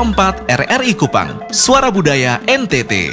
104 RRI Kupang, Suara Budaya NTT.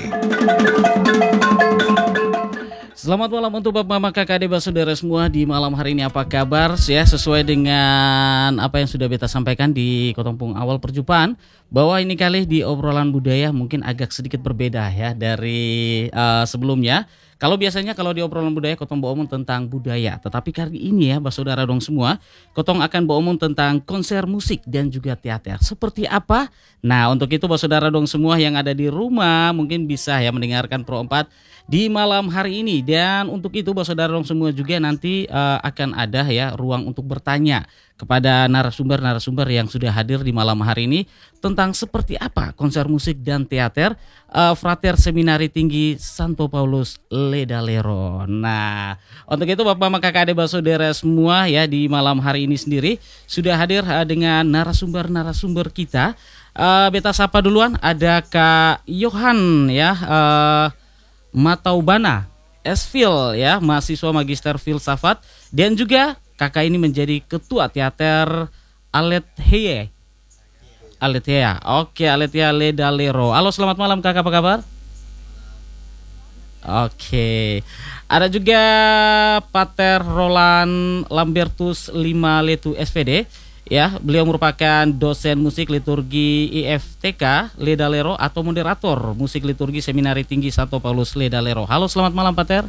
Selamat malam untuk Bapak Mama Kakak Adik Saudara semua di malam hari ini, apa kabar ya? Sesuai dengan apa yang sudah beta sampaikan di Kotongpung awal perjumpaan, bahwa ini kali di obrolan budaya mungkin agak sedikit berbeda ya dari sebelumnya. Kalau biasanya kalau di obrolan budaya Kotong bawa omong tentang budaya, tetapi kali ini ya saudara dong semua, Kotong akan bawa omong tentang konser musik dan juga teater. Seperti apa? Nah, untuk itu saudara dong semua yang ada di rumah mungkin bisa ya mendengarkan Pro 4 di malam hari ini. Dan untuk itu saudara dong semua juga nanti akan ada ya ruang untuk bertanya kepada narasumber-narasumber yang sudah hadir di malam hari ini tentang seperti apa konser musik dan teater Frater Seminari Tinggi Santo Paulus Ledalero. Nah, untuk itu Bapak Mama Kakak Adik Saudara semua ya di malam hari ini sendiri sudah hadir dengan narasumber-narasumber kita. Beta sapa duluan, ada Kak Yohan ya, Mataubana Esfil ya, mahasiswa Magister Filsafat, dan juga kakak ini menjadi ketua teater Aletheia. Oke, Aletheia Ledalero. Halo, selamat malam kakak, apa kabar? Oke. Ada juga Pater Roland Lambertus Limaletu SPD. Ya, beliau merupakan dosen musik liturgi IFTK Ledalero atau moderator musik liturgi Seminari Tinggi Santo Paulus Ledalero. Halo, selamat malam Pater.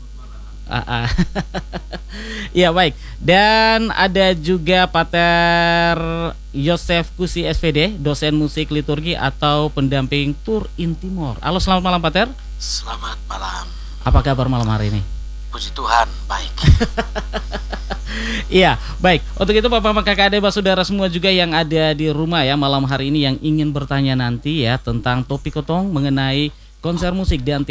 Ya, baik. Dan ada juga Pater Yosef Kusi SPD, dosen musik liturgi atau pendamping Tur in Timor. Halo, selamat malam Pater. Selamat malam. Apa kabar malam hari ini? Puji Tuhan, baik. Iya, baik. Untuk itu Bapak Kakak Adik Saudara semua juga yang ada di rumah ya malam hari ini yang ingin bertanya nanti ya tentang topik Kotong mengenai konser musik dan